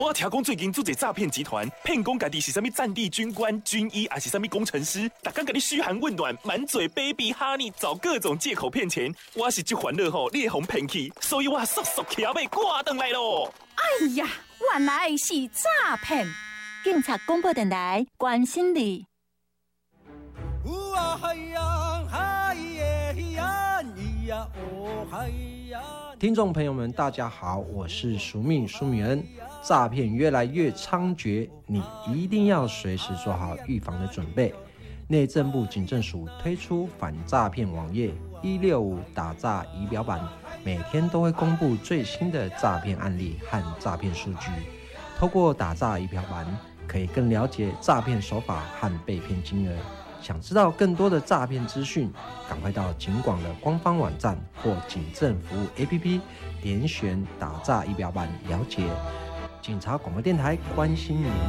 我听讲最近做一诈骗集团，骗讲家己是啥物战地军官、军医，还是啥物工程师，逐工甲你嘘寒问暖，满嘴 baby honey， 找各种借口骗钱。我是这烦恼吼，你会互骗去，所以我速速骑马赶回来咯。 哎呀，原来是诈骗！ 警察广播电台关心你。 听众朋友们，大家好，我是苏米恩。诈骗越来越猖獗，你一定要随时做好预防的准备。内政部警政署推出反诈骗网页165打诈仪表板，每天都会公布最新的诈骗案例和诈骗数据。透过打诈仪表板，可以更了解诈骗手法和被骗金额。想知道更多的诈骗资讯，赶快到警广的官方网站或警政服务 APP 点选打诈仪表板了解。警察广播电台关心您。